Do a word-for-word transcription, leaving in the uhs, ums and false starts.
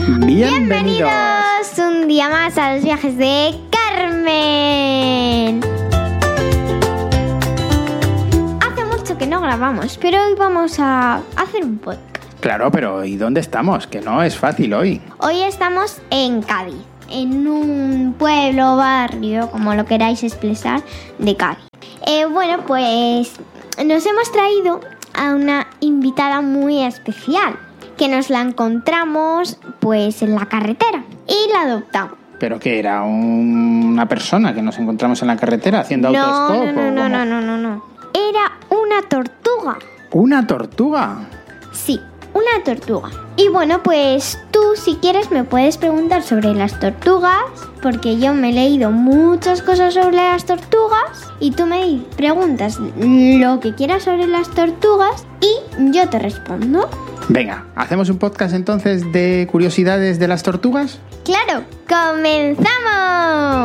Bienvenidos. Bienvenidos un día más a los viajes de Carmen. Hace mucho que no grabamos, pero hoy vamos a hacer un podcast. Claro, pero ¿y dónde estamos? Que no es fácil hoy. Hoy estamos en Cádiz, en un pueblo, barrio, como lo queráis expresar, de Cádiz. Eh, bueno, pues nos hemos traído a una invitada muy especial, que nos la encontramos pues en la carretera y la adoptamos. ¿Pero qué era? ¿Una persona que nos encontramos en la carretera haciendo No, autostop? no, no, o no, cómo? no, no, no, no. Era una tortuga. ¿Una tortuga? Sí, una tortuga. Y bueno, pues tú si quieres me puedes preguntar sobre las tortugas, porque yo me he leído muchas cosas sobre las tortugas y tú me preguntas lo que quieras sobre las tortugas y yo te respondo. Venga, ¿hacemos un podcast entonces de curiosidades de las tortugas? ¡Claro! ¡Comenzamos!